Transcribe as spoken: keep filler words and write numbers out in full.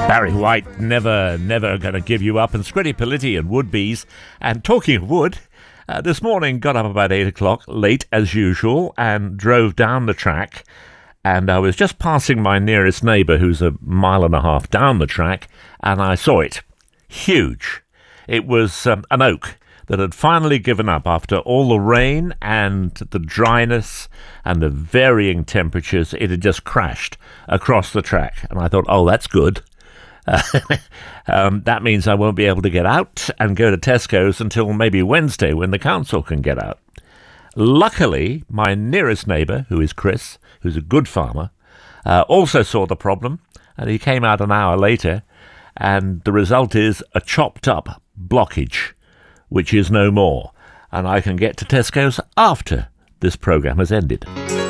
Barry White, never, never going to give you up, and Scritti Politti and Woodbees. And talking of wood, uh, this morning got up about eight o'clock, late as usual, and drove down the track. And I was just passing my nearest neighbour, who's a mile and a half down the track, and I saw it. Huge. It was um, an oak that had finally given up after all the rain and the dryness and the varying temperatures. It had just crashed across the track. And I thought, oh, that's good. Uh, um, that means I won't be able to get out and go to Tesco's until maybe Wednesday when the council can get out. Luckily, my nearest neighbour, who is Chris, who's a good farmer, uh, also saw the problem, and he came out an hour later, and the result is a chopped up blockage, which is no more, and I can get to Tesco's after this programme has ended.